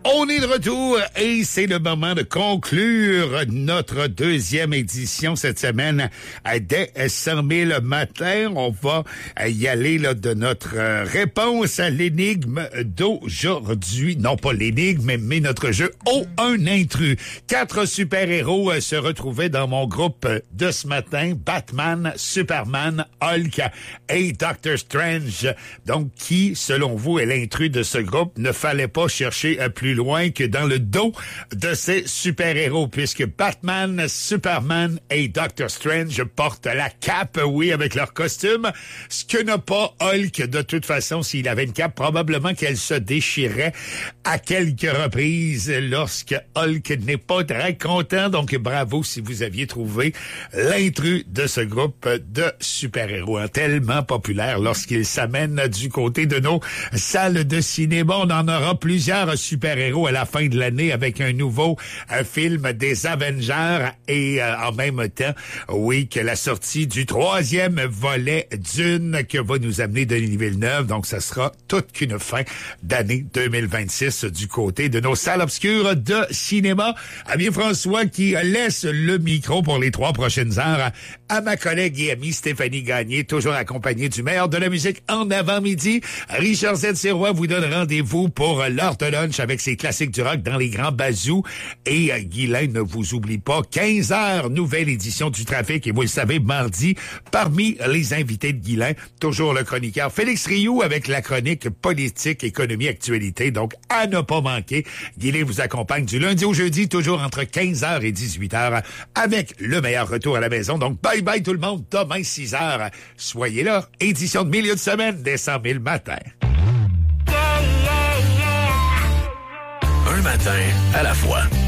On est de retour et c'est le moment de conclure notre deuxième édition cette semaine dès 100 000 matin. On va y aller là, de notre réponse à l'énigme d'aujourd'hui. Non, pas l'énigme, mais notre jeu « Oh, un intrus ». 4 super-héros se retrouvaient dans mon groupe de ce matin. Batman, Superman, Hulk et Doctor Strange. Donc, qui, selon vous, est l'intrus de ce groupe? Ne fallait pas chercher plus loin que dans le dos de ces super-héros, puisque Batman, Superman et Doctor Strange portent la cape, oui, avec leur costume. Ce que n'a pas Hulk, de toute façon, s'il avait une cape, probablement qu'elle se déchirait à quelques reprises lorsque Hulk n'est pas très content. Donc, bravo si vous aviez trouvé l'intrus de ce groupe de super-héros tellement populaire lorsqu'il s'amène du côté de nos salles de cinéma. On en aura plusieurs super-héros à la fin de l'année avec un nouveau film des Avengers et en même temps, oui, que la sortie du 3e volet Dune que va nous amener Denis Villeneuve. Donc, ça sera toute qu'une fin d'année 2026 du côté de nos salles obscures de cinéma. À bien François qui laisse le micro pour les 3 prochaines heures à ma collègue et amie Stéphanie Gagné, toujours accompagnée du meilleur de la musique en avant-midi. Richard Z. Sirois vous donne rendez-vous pour l'heure de lunch avec ses classiques du rock dans les grands bazous. Et Guylain ne vous oublie pas, 15 heures, nouvelle édition du Trafic. Et vous le savez, mardi, parmi les invités de Guylain, toujours le chroniqueur Félix Rioux avec la chronique politique, économie, actualité. Donc, à ne pas manquer. Guylain vous accompagne du lundi au jeudi, toujours entre 15h et 18h, avec le meilleur retour à la maison. Donc, bye bye tout le monde, demain 6h. Soyez là, édition de milieu de semaine des 100 000 matins. Un matin à la fois.